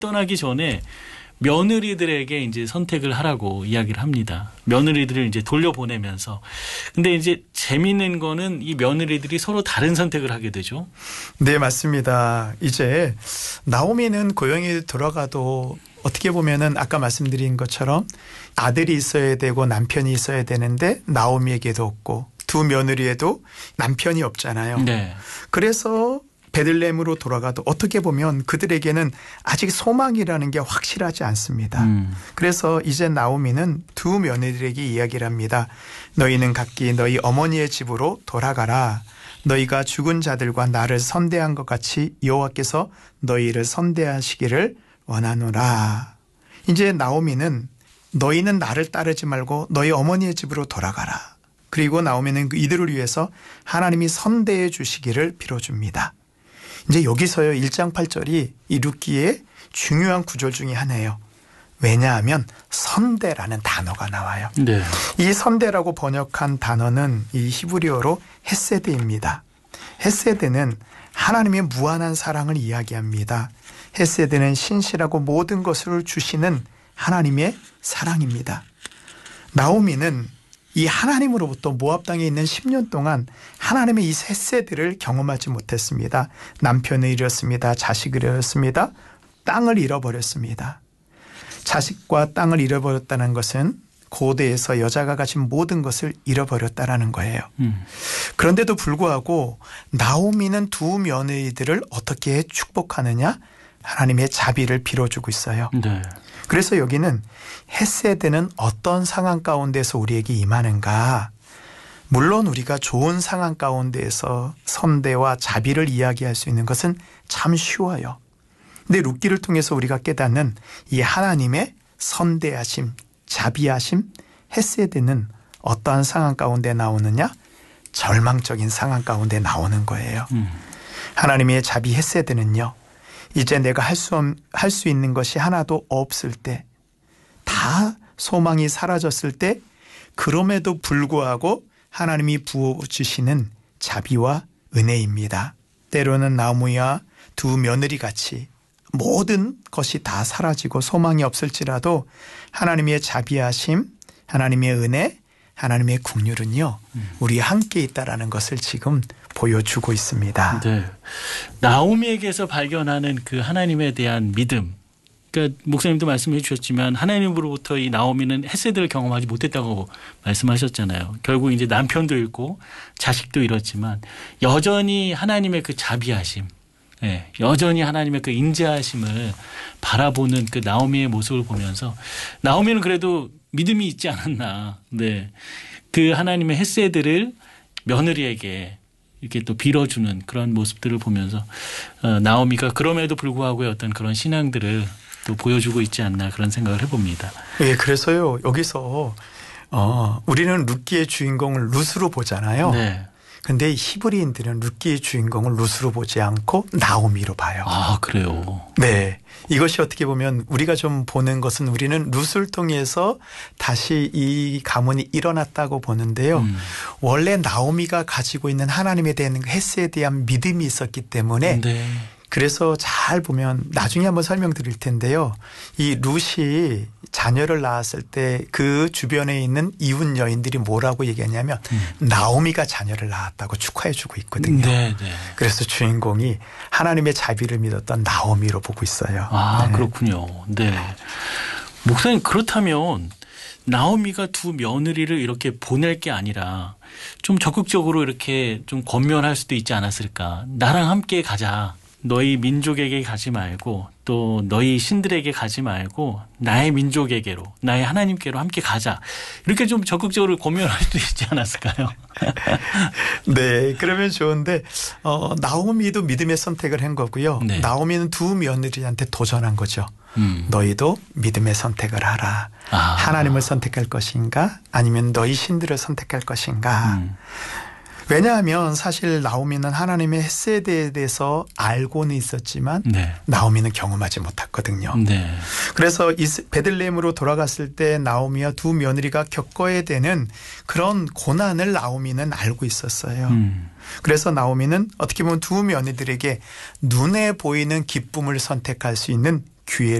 떠나기 전에 며느리들에게 이제 선택을 하라고 이야기를 합니다. 며느리들을 이제 돌려보내면서. 근데 이제 재미있는 거는 이 며느리들이 서로 다른 선택을 하게 되죠. 네, 맞습니다. 이제 나오미는 고향에 돌아가도 어떻게 보면은 아까 말씀드린 것처럼 아들이 있어야 되고 남편이 있어야 되는데 나오미에게도 없고 두 며느리에도 남편이 없잖아요. 네. 그래서 베들레헴으로 돌아가도 어떻게 보면 그들에게는 아직 소망이라는 게 확실하지 않습니다. 그래서 이제 나오미는 두 며느리에게 이야기를 합니다. 너희는 각기 너희 어머니의 집으로 돌아가라. 너희가 죽은 자들과 나를 선대한 것 같이 여호와께서 너희를 선대하시기를 원하노라. 이제 나오미는 너희는 나를 따르지 말고 너희 어머니의 집으로 돌아가라. 그리고 나오미는 이들을 위해서 하나님이 선대해 주시기를 빌어줍니다. 이제 여기서요 1장 8절이 이 룻기의 중요한 구절 중에 하나예요. 왜냐하면 선대라는 단어가 나와요. 네. 이 선대라고 번역한 단어는 이 히브리어로 헤세드입니다. 헤세드는 하나님의 무한한 사랑을 이야기합니다. 헤세드는 신실하고 모든 것을 주시는 하나님의 사랑입니다. 나오미는 이 하나님으로부터 모압 땅에 있는 10년 동안 하나님의 이 헤세드를 경험하지 못했습니다. 남편을 잃었습니다. 자식을 잃었습니다. 땅을 잃어버렸습니다. 자식과 땅을 잃어버렸다는 것은 고대에서 여자가 가진 모든 것을 잃어버렸다라는 거예요. 그런데도 불구하고 나오미는 두 며느리들을 어떻게 축복하느냐? 하나님의 자비를 빌어주고 있어요. 네. 그래서 여기는 헤세드는 어떤 상황 가운데서 우리에게 임하는가? 물론 우리가 좋은 상황 가운데에서 선대와 자비를 이야기할 수 있는 것은 참 쉬워요. 근데 룻기를 통해서 우리가 깨닫는 이 하나님의 선대하심, 자비하심, 헤세드는 어떠한 상황 가운데 나오느냐? 절망적인 상황 가운데 나오는 거예요. 하나님의 자비 헤세드는요. 이제 내가 할 수 있는 것이 하나도 없을 때, 다 소망이 사라졌을 때, 그럼에도 불구하고 하나님이 부어주시는 자비와 은혜입니다. 때로는 나오미와 두 며느리 같이 모든 것이 다 사라지고 소망이 없을지라도 하나님의 자비하심, 하나님의 은혜, 하나님의 긍휼은요 우리 함께 있다라는 것을 지금 보여주고 있습니다. 네. 나오미에게서 발견하는 그 하나님에 대한 믿음. 그러니까 목사님도 말씀해 주셨지만 하나님으로부터 이 나오미는 헤세드를 경험하지 못했다고 말씀하셨잖아요. 결국 이제 남편도 잃고 자식도 잃었지만 여전히 하나님의 그 자비하심, 네, 여전히 하나님의 그 인자하심을 바라보는 그 나오미의 모습을 보면서 나오미는 그래도 믿음이 있지 않았나. 네. 그 하나님의 헤세드를 며느리에게 이렇게 또 빌어주는 그런 모습들을 보면서 나오미가 그럼에도 불구하고의 어떤 그런 신앙들을 또 보여주고 있지 않나 그런 생각을 해봅니다. 예, 그래서요 여기서 우리는 룻기의 주인공을 룻으로 보잖아요. 네. 근데 히브리인들은 룻기의 주인공을 룻으로 보지 않고 나오미로 봐요. 아, 그래요? 네. 이것이 어떻게 보면 우리가 좀 보는 것은 우리는 룻을 통해서 다시 이 가문이 일어났다고 보는데요. 원래 나오미가 가지고 있는 하나님에 대한 헤세에 대한 믿음이 있었기 때문에 네. 그래서 잘 보면 나중에 한번 설명드릴 텐데요. 이 룻이 자녀를 낳았을 때 그 주변에 있는 이웃 여인들이 뭐라고 얘기하냐면 나오미가 자녀를 낳았다고 축하해 주고 있거든요. 네, 네. 그래서 주인공이 하나님의 자비를 믿었던 나오미로 보고 있어요. 아, 네. 그렇군요. 네. 목사님 그렇다면 나오미가 두 며느리를 이렇게 보낼 게 아니라 좀 적극적으로 이렇게 좀 권면할 수도 있지 않았을까. 나랑 함께 가자. 너희 민족에게 가지 말고 또 너희 신들에게 가지 말고 나의 민족에게로 나의 하나님께로 함께 가자. 이렇게 좀 적극적으로 고민할 수도 있지 않았을까요? 네. 그러면 좋은데 나오미도 믿음의 선택을 한 거고요. 네. 나오미는 두 며느리한테 도전한 거죠. 너희도 믿음의 선택을 하라. 아. 하나님을 선택할 것인가 아니면 너희 신들을 선택할 것인가. 왜냐하면 사실 나오미는 하나님의 헤세드에 대해서 알고는 있었지만 네. 나오미는 경험하지 못했거든요. 네. 그래서 베들레헴으로 돌아갔을 때 나오미와 두 며느리가 겪어야 되는 그런 고난을 나오미는 알고 있었어요. 그래서 나오미는 어떻게 보면 두 며느리들에게 눈에 보이는 기쁨을 선택할 수 있는 기회를